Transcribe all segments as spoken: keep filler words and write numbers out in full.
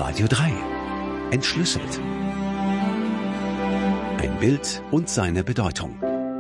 Radio drei. Entschlüsselt. Ein Bild und seine Bedeutung.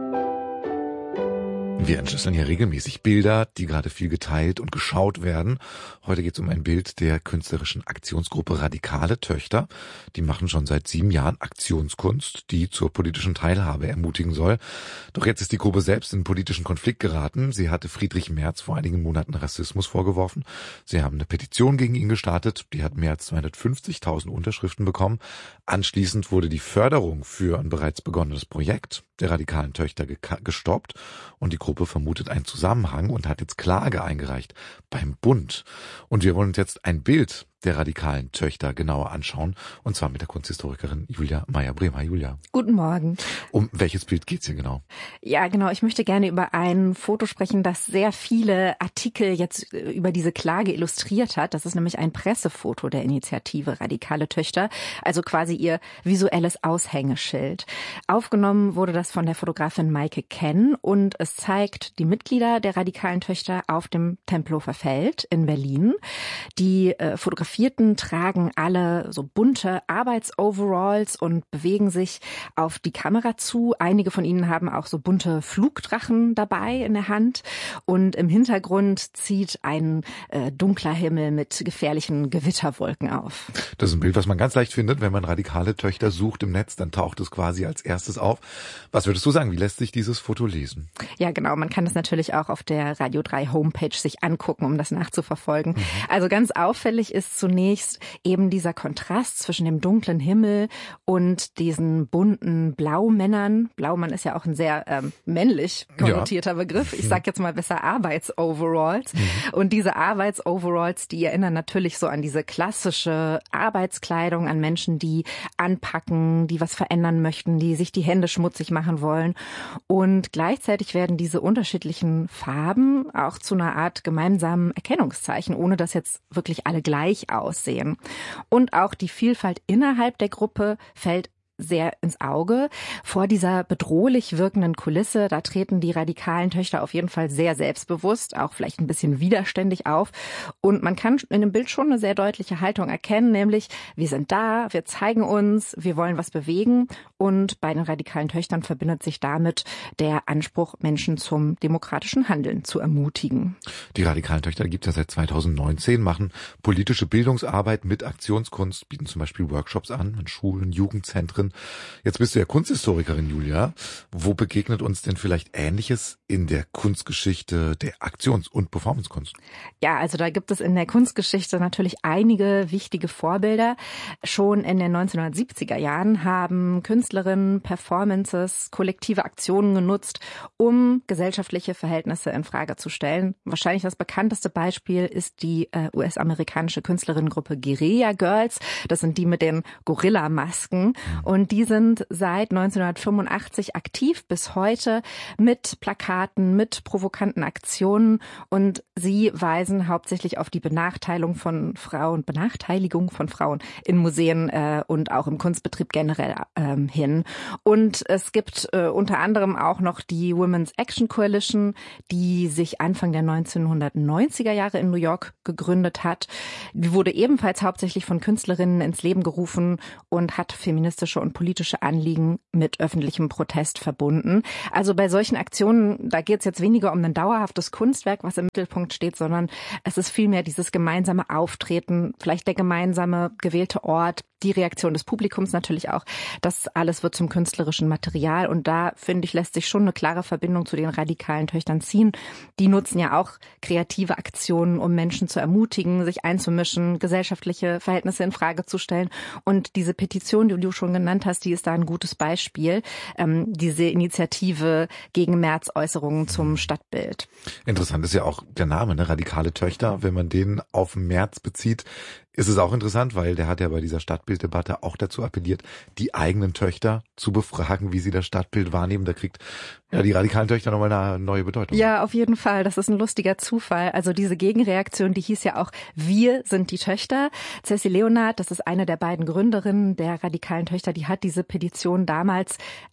Wir entschlüsseln ja regelmäßig Bilder, die gerade viel geteilt und geschaut werden. Heute geht es um ein Bild der künstlerischen Aktionsgruppe Radikale Töchter. Die machen schon seit sieben Jahren Aktionskunst, die zur politischen Teilhabe ermutigen soll. Doch jetzt ist die Gruppe selbst in einen politischen Konflikt geraten. Sie hatte Friedrich Merz vor einigen Monaten Rassismus vorgeworfen. Sie haben eine Petition gegen ihn gestartet. Die hat mehr als zweihundertfünfzigtausend Unterschriften bekommen. Anschließend wurde die Förderung für ein bereits begonnenes Projekt der Radikalen Töchter gestoppt und die Gruppe vermutet einen Zusammenhang und hat jetzt Klage eingereicht beim Bund. Und wir wollen uns jetzt ein Bild der Radikalen Töchter genauer anschauen, und zwar mit der Kunsthistorikerin Julia Meyer-Brehm. Julia. Guten Morgen. Um welches Bild geht's hier genau? Ja, genau. Ich möchte gerne über ein Foto sprechen, das sehr viele Artikel jetzt über diese Klage illustriert hat. Das ist nämlich ein Pressefoto der Initiative Radikale Töchter, also quasi ihr visuelles Aushängeschild. Aufgenommen wurde das von der Fotografin Maike Kenn und es zeigt die Mitglieder der Radikalen Töchter auf dem Tempelhofer Feld in Berlin. Die äh, Fotografierten tragen alle so bunte Arbeitsoveralls und bewegen sich auf die Kamera zu. Einige von ihnen haben auch so bunte Flugdrachen dabei in der Hand. Und im Hintergrund zieht ein äh, dunkler Himmel mit gefährlichen Gewitterwolken auf. Das ist ein Bild, was man ganz leicht findet, wenn man Radikale Töchter sucht im Netz, dann taucht es quasi als erstes auf. Was würdest du sagen, wie lässt sich dieses Foto lesen? Ja, genau. Man kann das natürlich auch auf der Radio drei Homepage sich angucken, um das nachzuverfolgen. Mhm. Also ganz auffällig ist zunächst eben dieser Kontrast zwischen dem dunklen Himmel und diesen bunten Blaumännern. Blaumann ist ja auch ein sehr ähm, männlich konnotierter ja. Begriff. Ich sag jetzt mal besser Arbeitsoveralls. Mhm. Und diese Arbeitsoveralls, die erinnern natürlich so an diese klassische Arbeitskleidung, an Menschen, die anpacken, die was verändern möchten, die sich die Hände schmutzig machen wollen. Und gleichzeitig werden diese unterschiedlichen Farben auch zu einer Art gemeinsamen Erkennungszeichen, ohne dass jetzt wirklich alle gleich aussehen. Und auch die Vielfalt innerhalb der Gruppe fällt sehr ins Auge. Vor dieser bedrohlich wirkenden Kulisse, da treten die Radikalen Töchter auf jeden Fall sehr selbstbewusst, auch vielleicht ein bisschen widerständig auf. Und man kann in dem Bild schon eine sehr deutliche Haltung erkennen, nämlich wir sind da, wir zeigen uns, wir wollen was bewegen. Und bei den Radikalen Töchtern verbindet sich damit der Anspruch, Menschen zum demokratischen Handeln zu ermutigen. Die Radikalen Töchter gibt es ja seit zweitausendneunzehn, machen politische Bildungsarbeit mit Aktionskunst, bieten zum Beispiel Workshops an in Schulen, Jugendzentren. Jetzt bist du ja Kunsthistorikerin, Julia. Wo begegnet uns denn vielleicht Ähnliches in der Kunstgeschichte der Aktions- und Performancekunst? Ja, also da gibt es in der Kunstgeschichte natürlich einige wichtige Vorbilder. Schon in den neunzehnhundertsiebziger Jahren haben Künstlerinnen Performances, kollektive Aktionen genutzt, um gesellschaftliche Verhältnisse in Frage zu stellen. Wahrscheinlich das bekannteste Beispiel ist die äh, U S-amerikanische Künstlerinnengruppe Guerilla Girls. Das sind die mit den Gorilla-Masken. Und die sind seit neunzehnhundertfünfundachtzig aktiv bis heute mit Plakaten, mit provokanten Aktionen. Und sie weisen hauptsächlich auf die Benachteiligung von Frauen, Benachteiligung von Frauen in Museen äh, und auch im Kunstbetrieb generell ähm, hin. Und es gibt äh, unter anderem auch noch die Women's Action Coalition, die sich Anfang der neunzehnhundertneunziger Jahre in New York gegründet hat. Die wurde ebenfalls hauptsächlich von Künstlerinnen ins Leben gerufen und hat feministische und politische Anliegen mit öffentlichem Protest verbunden. Also bei solchen Aktionen, da geht es jetzt weniger um ein dauerhaftes Kunstwerk, was im Mittelpunkt steht, sondern es ist vielmehr dieses gemeinsame Auftreten, vielleicht der gemeinsame gewählte Ort, die Reaktion des Publikums natürlich auch. Das alles wird zum künstlerischen Material und da, finde ich, lässt sich schon eine klare Verbindung zu den Radikalen Töchtern ziehen. Die nutzen ja auch kreative Aktionen, um Menschen zu ermutigen, sich einzumischen, gesellschaftliche Verhältnisse in Frage zu stellen. Und diese Petition, die du schon genannt hast, die ist da ein gutes Beispiel. Ähm, diese Initiative gegen Merz-Äußerungen zum Stadtbild. Interessant ist ja auch der Name, ne? Radikale Töchter, wenn man den auf Merz bezieht. Ist es auch interessant, weil der hat ja bei dieser Stadtbilddebatte auch dazu appelliert, die eigenen Töchter zu befragen, wie sie das Stadtbild wahrnehmen. Da kriegt ja die Radikalen Töchter nochmal eine neue Bedeutung. Ja, auf jeden Fall. Das ist ein lustiger Zufall. Also diese Gegenreaktion, die hieß ja auch, wir sind die Töchter. Ceci Leonard, das ist eine der beiden Gründerinnen der Radikalen Töchter, die hat diese Petition damals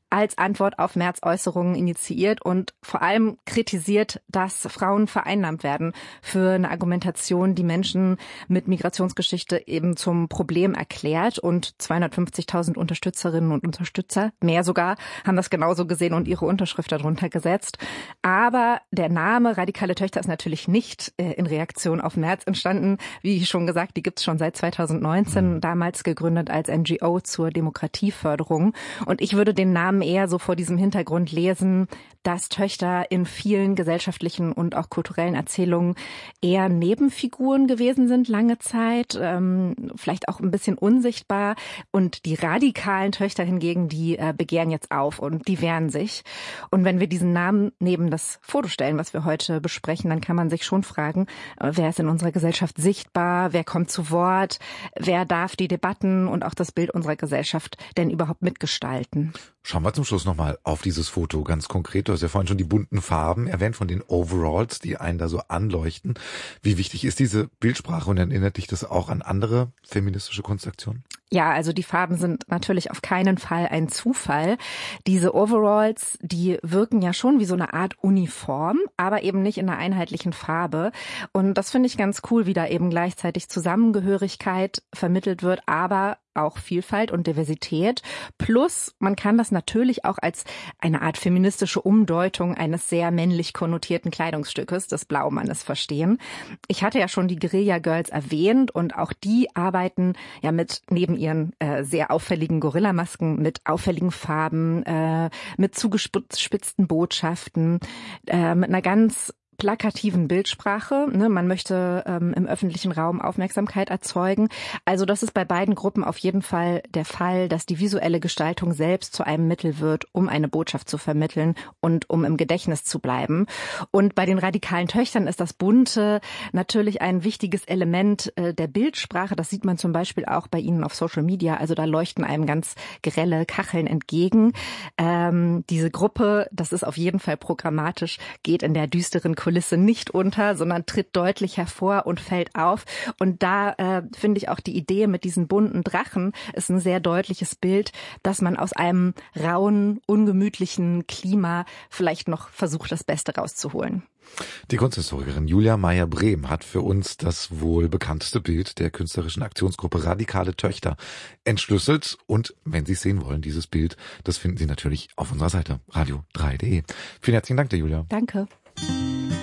als Antwort auf Merz' Äußerungen initiiert und vor allem kritisiert, dass Frauen vereinnahmt werden für eine Argumentation, die Menschen mit Migrationsgeschichte eben zum Problem erklärt. Und zweihundertfünfzigtausend Unterstützerinnen und Unterstützer, mehr sogar, haben das genauso gesehen und ihre Unterschrift darunter gesetzt. Aber der Name Radikale Töchter ist natürlich nicht äh, in Reaktion auf Merz entstanden. Wie schon gesagt, die gibt es schon seit zweitausendneunzehn, mhm. damals gegründet als N G O zur Demokratieförderung. Und ich würde den Namen eher so vor diesem Hintergrund lesen, dass Töchter in vielen gesellschaftlichen und auch kulturellen Erzählungen eher Nebenfiguren gewesen sind lange Zeit, ähm, vielleicht auch ein bisschen unsichtbar. Und die radikalen Töchter hingegen, die äh, begehren jetzt auf und die wehren sich. Und wenn wir diesen Namen neben das Foto stellen, was wir heute besprechen, dann kann man sich schon fragen, äh, wer ist in unserer Gesellschaft sichtbar, wer kommt zu Wort, wer darf die Debatten und auch das Bild unserer Gesellschaft denn überhaupt mitgestalten? Schauen wir zum Schluss nochmal auf dieses Foto ganz konkret. Du hast ja vorhin schon die bunten Farben erwähnt von den Overalls, die einen da so anleuchten. Wie wichtig ist diese Bildsprache und erinnert dich das auch an andere feministische Kunstaktionen? Ja, also die Farben sind natürlich auf keinen Fall ein Zufall. Diese Overalls, die wirken ja schon wie so eine Art Uniform, aber eben nicht in einer einheitlichen Farbe. Und das finde ich ganz cool, wie da eben gleichzeitig Zusammengehörigkeit vermittelt wird, aber auch Vielfalt und Diversität. Plus, man kann das natürlich auch als eine Art feministische Umdeutung eines sehr männlich konnotierten Kleidungsstückes, des Blaumannes, verstehen. Ich hatte ja schon die Guerilla Girls erwähnt und auch die arbeiten ja mit, neben ihren äh, sehr auffälligen Gorillamasken, mit auffälligen Farben, äh, mit zugespitzten Botschaften, äh, mit einer ganz plakativen Bildsprache. Ne? Man möchte ähm, im öffentlichen Raum Aufmerksamkeit erzeugen. Also das ist bei beiden Gruppen auf jeden Fall der Fall, dass die visuelle Gestaltung selbst zu einem Mittel wird, um eine Botschaft zu vermitteln und um im Gedächtnis zu bleiben. Und bei den radikalen Töchtern ist das Bunte natürlich ein wichtiges Element äh, der Bildsprache. Das sieht man zum Beispiel auch bei ihnen auf Social Media. Also da leuchten einem ganz grelle Kacheln entgegen. Ähm, diese Gruppe, das ist auf jeden Fall programmatisch, geht in der düsteren Kulisse nicht unter, sondern tritt deutlich hervor und fällt auf. Und da äh, finde ich auch die Idee mit diesen bunten Drachen ist ein sehr deutliches Bild, dass man aus einem rauen, ungemütlichen Klima vielleicht noch versucht, das Beste rauszuholen. Die Kunsthistorikerin Julia Meyer-Brehm hat für uns das wohl bekannteste Bild der künstlerischen Aktionsgruppe Radikale Töchter entschlüsselt. Und wenn Sie es sehen wollen, dieses Bild, das finden Sie natürlich auf unserer Seite radio drei punkt de. Vielen herzlichen Dank, der Julia. Danke.